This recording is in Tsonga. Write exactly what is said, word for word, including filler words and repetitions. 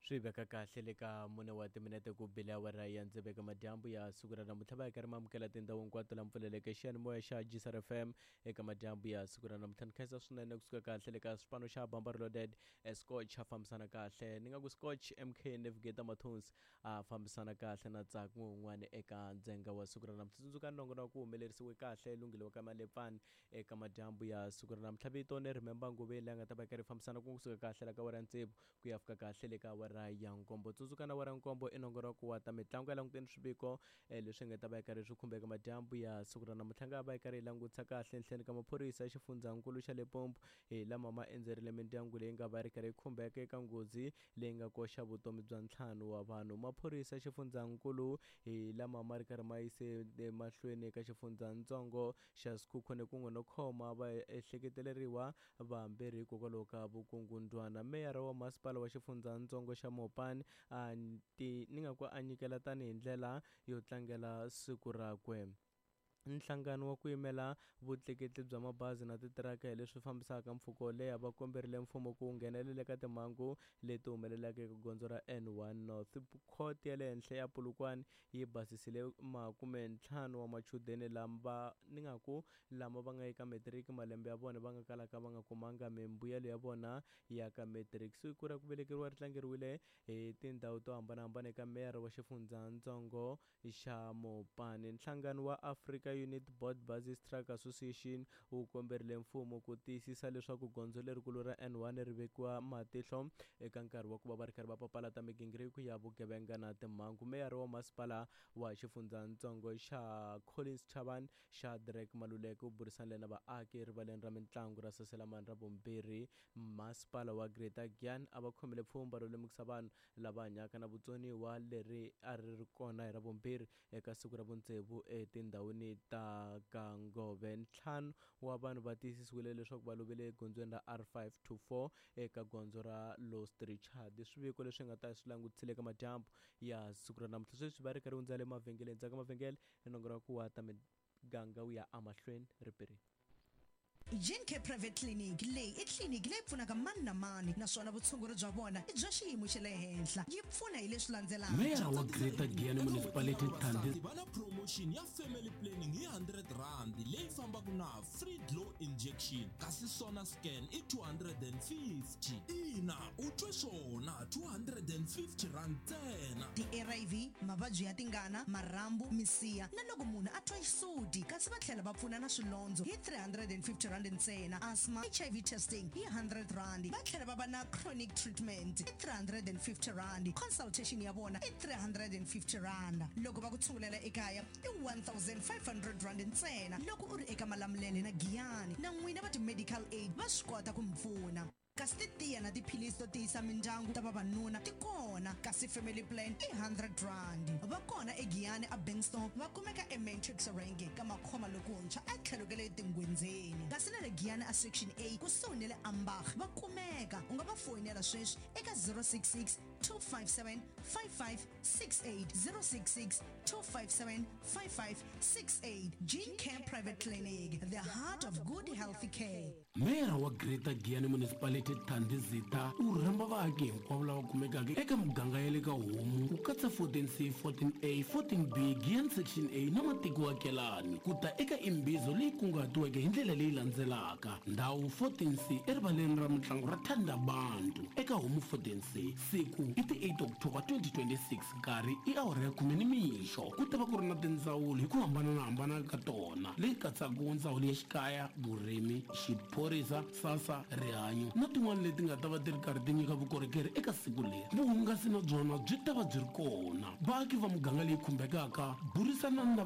swi veka kahle le ka mune wa timinete ku bile awara ya ndzi veka madyambu ya siku ra namuntlha va hi karhi mamukela tindhawu hinkwato la mpfuleleke xiyanimoya xa Gisar F M eka madyambu ya siku ra namuntlha ni khensa swinene kusuka kahle le ka swipano xa Bambari Loaded Scotch xa fambisana kahle ni nga ku Scotch M K Navigator Mathunsi a fambisana kahle na Tsaki n'wana eka ndzhenga wa siku ra namuntlha tsundzuka nongo na ku humelerisiwe kahle lunghile ka malepfani eka madyambu ya siku ra namuntlha vito ni remember nguveli a nga ta va karhi fambisana ku kusuka kahle la ka wara ntsevu ku ya fika kahle le ka wara ya nkombo tsundzuka na wara nkombo i nongo ra ku wa ta mitlangu ya languteni swiviko leswi nga ta va karhi swi khumbeka madyambu ya siku ra namuntlha nga va yi karhi hi langutisa kahle nhleni ka maphorisa ya xifundzankulu xa Limpopo hi lama ma endzerile mindyangu leyi nga va ri karhi khumbeka eka nghozi leyi nga koxa vutomi bya ntlhanu wa vanhu maphorisa ya xifundzankulu hi lama ma ri karhi ma yise emahlweni eka xifundzatsongo xa Sekhukhune ku no khoma va ehleketeleriwa vambirhi hikokwalaho ka vukungundwana meyara wa masipala wa xifundzatsongo xa Mopani a ti ni nga ku a nyikela tani hi ndlela yo tlangela siku rakwe nhlangano wa ku yimela vutleketli bya mabazi na titiraka hi leswi fambisaka mpfhuka wo leha va komberile mfumo ku nghenelela ka timhangu leti humelelaka eka gondzo ra N one North court ya le henhla ya Polokwane yi basisile makume ntlhanu wa machudeni lamba ni nga ku lama va nga eka matric malembe ya vona va nga kalaka va nga kumanga mimbuyelo ya vona ya ka matric siku ra ku velekeriwa ri tlangeriwile hi tindhawu to hambanahambana eka meyara wa xifundzatsongo xa Mopani nhlangano wa Africa Unit Board Buses Truck Association wu komberile mfumo ku tiyisisa leswaku gondzo lerikulu ra N one ri vekiwa matihlo eka nkarhi wa ku va va ri karhi va papalata migingiriko ya vugevenga na timhangu meyara wa masipala wa xifundzatsongo xa Collins Chabane xa Drake Maluleke u burisana na vaaki erivaleni ra mitlangu ra Saselamani ra vumbirhi masipala wa Greater Giyani a va khomile pfhumba ro lemukisa vanhu lava hanyaka na vutsoniwa leri a ri ri kona hi ra vumbirhi eka siku ra vutsevu etindhawini ta Gangove ntlhanu wa vanhu va tiyisisiwile leswaku va lovele egondzweni ra R five two four eka gondzo ra Lost Richard swiviko leswi nga ta swi langutisile ka madyambu ya siku ra namuntlha sweswi va ri karhi hundzale emavhengeleni ndzhaku mavhengele hi nongo ra ku wa ta miganga wu ya amahlweni ripiri Jincare Private Clinic leyi i clinic leyi pfunaka mani na mani naswona vutshunguri bya vona i bya xiyimo xa le henhla yi pfuna hi leswi landzelaka Mayor wa Greater Giyani Municipality Thandi va na promotion ya family planning hi one hundred rand leyi fambaka na free glow injection kasi sona scan i two hundred fifty ina u twe swona two hundred fifty rand ntsena ti A R V mavabyi ya tingana marhambu misiya na loko munhu a twa xisuti kasi va tlhela va pfuna na swilondzo hi three hundred fifty rand ntsena asthma H I V testing hi one hundred rand va tlhela va va na chronic treatment hi three hundred fifty rand consultation ya vona i three hundred fifty rand loko va ku tshungulela ekaya i one thousand five hundred rand ntsena loko u ri eka Malamulele na Giyani na n'wina va ti medical aid va swi kota ku mi pfuna kasi ti tiya na tiphilisi to tiyisa mindyangu ta vavanuna ti kona kasi family plan i one hundred rand va kona eGiyani a Bankstone va kumeka eMatrix Range ka makhoma lokuntshwa a tlhelo ka le tingwenzeni kasi na le Giyani a section A kusuhi na le Ambach va kumeka u nga va fonela sweswi eka zero six six two five seven five five six eight zero six six two five seven five five six eight Jincare Private Clinic, the heart of good healthy care. Mayor wa Greater Giyani Municipality Thandi Zita u rhamba vaaki hinkwavo lava kumekaka eka muganga ya le ka Homu ku katsa fourteen C fourteen A fourteen B Giyani section A na matiko akelani ku ta eka imbizo leyi kunguhatiweke hi ndlela leyi landzelaka ndhawu fourteen C erivaleni ra mitlangu ra Thandabantu eka Homu fourteen C siku i ti eight October twenty twenty-six nkarhi i awara ya khume ni mixo ku ta va ku ri na tindzawulo hi ku hambanahambana ka tona leyi katsaka ndzawulo ya xikaya vurimi xiphorisa sasa rihanyo na tin'wana leti nga ta va ti ri karhi ti nyika vukorhokeri eka siku leri vuhungasi na byona byi ta va byi ri kona vaaki va muganga leyi khumbekaka burisana na